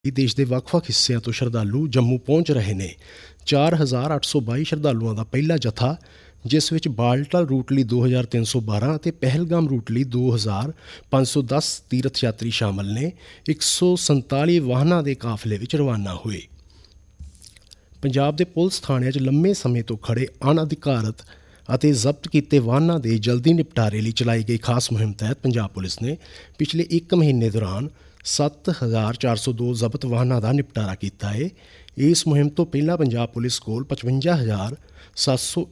ਦੇਸ਼ ਦੇ ਵੱਖ-ਵੱਖ ਹਿੱਸਿਆਂ ਤੋਂ ਸ਼ਰਧਾਲੂ ਜੰਮੂ ਪਹੁੰਚ ਰਹੇ ਨੇ। 4,822 ਸ਼ਰਧਾਲੂਆਂ ਦਾ ਪਹਿਲਾ ਜਥਾ, ਜਿਸ ਵਿੱਚ ਬਾਲਟਲ ਰੂਟ ਲਈ 2,312 ਅਤੇ ਪਹਿਲਗਾਮ ਰੂਟ ਲਈ 2,510 ਤੀਰਥ ਯਾਤਰੀ ਸ਼ਾਮਲ ਨੇ, 147 ਵਾਹਨਾਂ ਦੇ ਕਾਫਲੇ ਵਿੱਚ ਰਵਾਨਾ ਹੋਏ। ਪੰਜਾਬ ਦੇ ਪੁਲਿਸ ਥਾਣਿਆਂ 'ਚ ਲੰਮੇ ਸਮੇਂ ਤੋਂ ਖੜ੍ਹੇ ਅਣਅਧਿਕਾਰਤ ਅਤੇ ਜ਼ਬਤ ਕੀਤੇ ਵਾਹਨਾਂ ਦੇ ਜਲਦੀ ਨਿਪਟਾਰੇ ਲਈ ਚਲਾਈ ਗਈ ਖਾਸ ਮੁਹਿੰਮ ਤਹਿਤ ਪੰਜਾਬ ਪੁਲਿਸ ਨੇ ਪਿਛਲੇ 1 ਮਹੀਨੇ ਦੌਰਾਨ 7,402 ਜ਼ਬਤ ਵਾਹਨਾਂ ਦਾ ਨਿਪਟਾਰਾ ਕੀਤਾ ਹੈ। ਇਸ ਮੁਹਿੰਮ ਤੋਂ ਪਹਿਲਾਂ ਪੰਜਾਬ ਪੁਲਿਸ ਕੋਲ 55,700